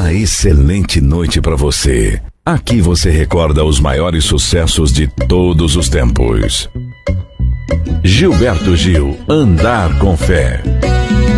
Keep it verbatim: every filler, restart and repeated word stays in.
uma excelente noite para você. Aqui você recorda os maiores sucessos de todos os tempos. Gilberto Gil, Andar com Fé.